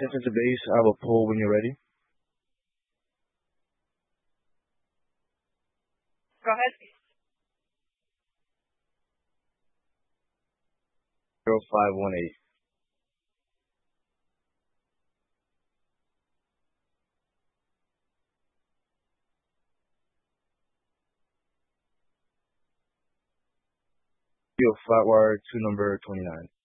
Attention to base. I will pull when you're ready. Go ahead. 0518. Flatwire to number 29.